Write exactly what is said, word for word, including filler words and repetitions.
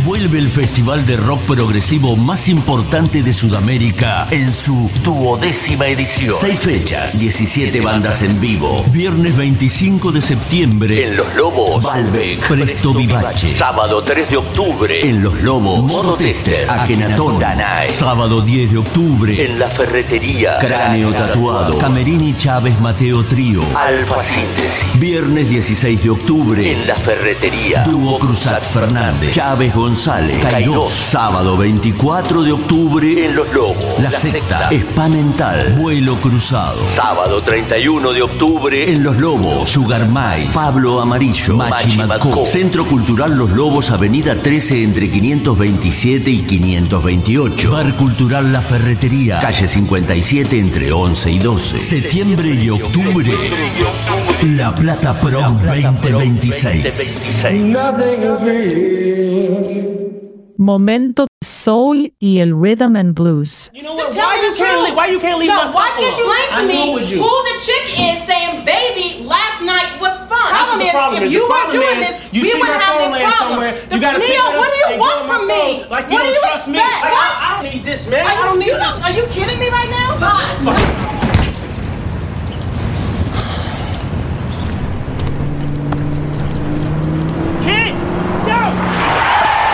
vuelve el festival de rock progresivo más importante de Sudamérica en su duodécima edición. Seis fechas, diecisiete bandas en vivo. Viernes veinticinco de septiembre en Los Lobos, Balbec, Presto Vivace. Sábado tres de octubre en Los Lobos, Modo Tester, Akenatón, Danae. Sábado diez de octubre en La Ferretería, Cráneo Tatuado, Camerini Chávez Mateo Trío, Alfa Síntesis. Viernes dieciséis de octubre en La Ferretería, Dúo Cruzat Fernández, Chávez González, Kairos. Sábado veinticuatro de octubre en Los Lobos, La Secta, Spa Mental, Vuelo Cruzado. Sábado treinta y uno de octubre en Los Lobos, Sugar Mais, Pablo Amarillo, Machi Madco. Centro Cultural Los Lobos, Avenida trece entre quinientos veintisiete y quinientos veintiocho. Bar Cultural La Ferretería, calle cincuenta y siete entre once y doce. Septiembre y octubre, La Plata Pro veinte veintiséis. Momento soul y el rhythm and blues. You know what? Why you can't leave? Why you can't leave no, my stuff why can't you explain to me you. who the chick is saying, "Baby, last night was fun"? That's Problem the is, problem if is, you the were problem doing is, this, you we see wouldn't my have phone this laying problem. somewhere, The, you gotta pick Neo, it up what do you and want go on my from me? phone like you What don't do you trust me. expect? Like, What? I, I don't need this, man. I I don't don't, need you this. know, are you kidding me right now? God.